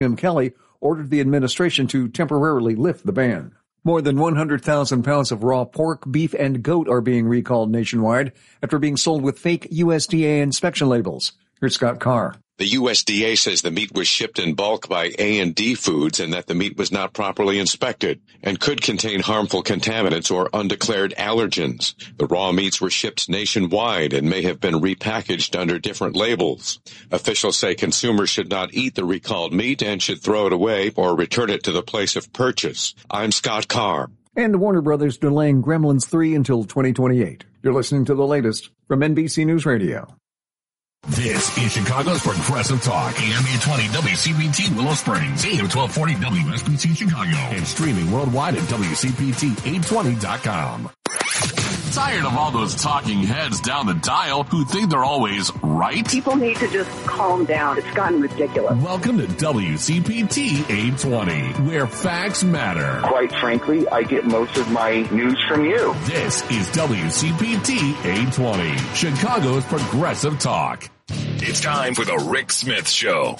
Jim Kelly ordered the administration to temporarily lift the ban. More than 100,000 pounds of raw pork, beef, and goat are being recalled nationwide after being sold with fake USDA inspection labels. Here's Scott Carr. The USDA says the meat was shipped in bulk by A&D Foods and that the meat was not properly inspected and could contain harmful contaminants or undeclared allergens. The raw meats were shipped nationwide and may have been repackaged under different labels. Officials say consumers should not eat the recalled meat and should throw it away or return it to the place of purchase. I'm Scott Carr. And Warner Brothers delaying Gremlins 3 until 2028. You're listening to the latest from NBC News Radio. This is Chicago's Progressive Talk, AM 820 WCPT Willow Springs, AM 1240 WSBC Chicago, and streaming worldwide at WCPT820.com. Tired of all those talking heads down the dial who think they're always right? People need to just calm down. It's gotten ridiculous. Welcome to WCPT 820, where facts matter. Quite frankly, I get most of my news from you. This is WCPT 820, Chicago's Progressive Talk. It's time for the Rick Smith Show.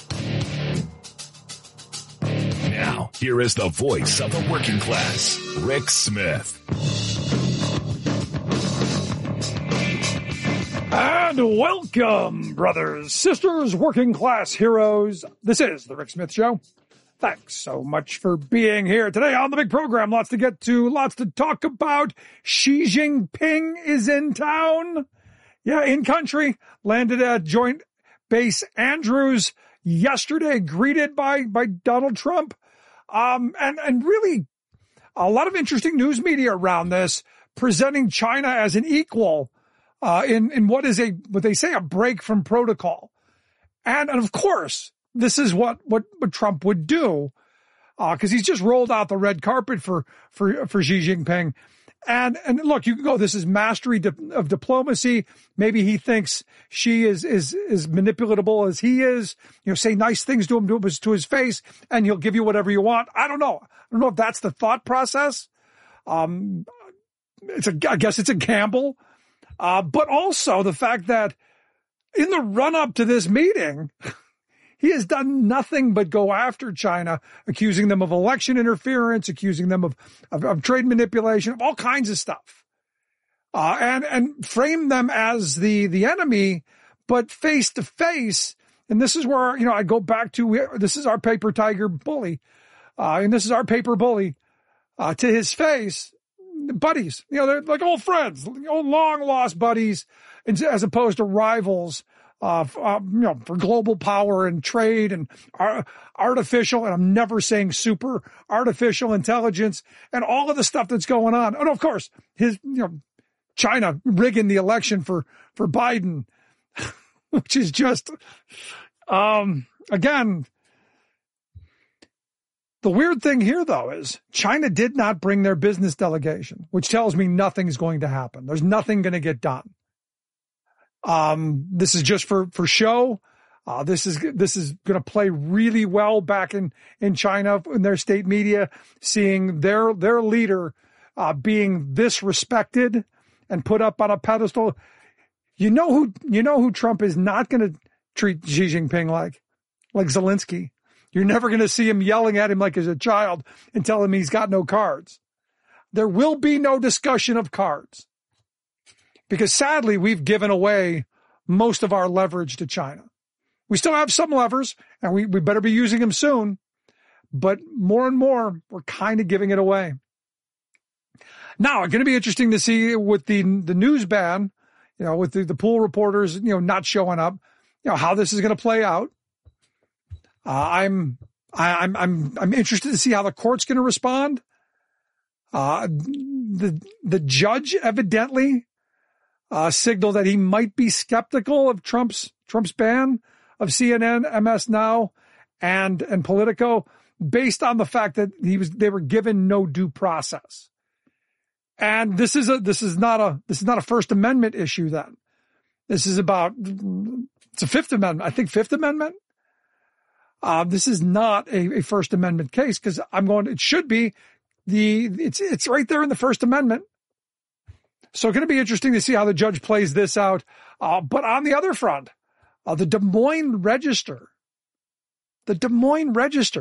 Now, here is the voice of the working class, Rick Smith. And welcome, brothers, sisters, working class heroes. This is the Rick Smith Show. Thanks so much for being here today on the big program. Lots to get to, lots to talk about. Xi Jinping is in town. Yeah, in country. Landed at Joint Base Andrews yesterday, greeted by Donald Trump. And really a lot of interesting news media around this, presenting China as an equal in what is what they say a break from protocol. And of course, this is what Trump would do, because he's just rolled out the red carpet for Xi Jinping. And look, you can go, this is mastery of diplomacy. Maybe he thinks Xi is manipulatable as he is, say nice things to him, to his face, and he'll give you whatever you want. I don't know. I don't know if that's the thought process. I guess it's a gamble. But also the fact that in the run up to this meeting, he has done nothing but go after China, accusing them of election interference, accusing them of trade manipulation, of all kinds of stuff. And frame them as the enemy, but face to face. And this is where, I go back to, this is our paper tiger bully. And this is our paper bully, to his face. Buddies, they're like old friends, old long lost buddies, as opposed to rivals, for global power and trade and artificial, and I'm never saying super, artificial intelligence and all of the stuff that's going on. And of course, China rigging the election for Biden, which is just, again, the weird thing here, though, is China did not bring their business delegation, which tells me nothing's going to happen. There's nothing going to get done. This is just for show. This is going to play really well back in China, in their state media, seeing their leader being disrespected and put up on a pedestal. You know who Trump is not going to treat Xi Jinping like Zelensky. You're never going to see him yelling at him like he's a child and tell him he's got no cards. There will be no discussion of cards, because sadly, we've given away most of our leverage to China. We still have some levers, and we better be using them soon, but more and more, we're kind of giving it away. Now, it's going to be interesting to see with the news ban, with the pool reporters, not showing up, how this is going to play out. I'm interested to see how the court's going to respond. The judge evidently signaled that he might be skeptical of Trump's ban of CNN, MS Now, and Politico, based on the fact that they were given no due process. And this is not a First Amendment issue then. This is it's a Fifth Amendment. I think Fifth Amendment. This is not a First Amendment case, because it should be it's right there in the First Amendment. So it's going to be interesting to see how the judge plays this out. But on the other front, the Des Moines Register the Des Moines Register.